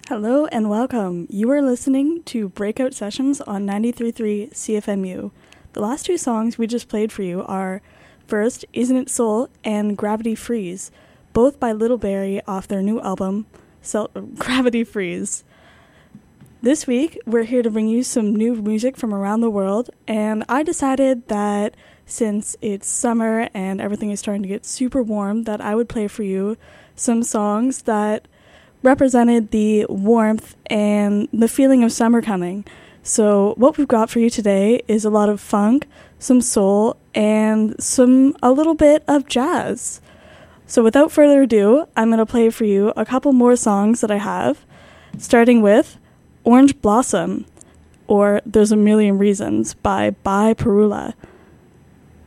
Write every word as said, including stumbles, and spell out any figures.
Hello and welcome. You are listening to Breakout Sessions on ninety-three point three C F M U. The last two songs we just played for you are first, Isn't It Soul and Gravity Freeze, both by Little Berry off their new album, Sel- Gravity Freeze. This week, we're here to bring you some new music from around the world, and I decided that since it's summer and everything is starting to get super warm, that I would play for you some songs that represented the warmth and the feeling of summer coming. So what we've got for you today is a lot of funk, some soul, and some a little bit of jazz. So without further ado, I'm going to play for you a couple more songs that I have, starting with Orange Blossom, or There's a Million Reasons by Bye Perula.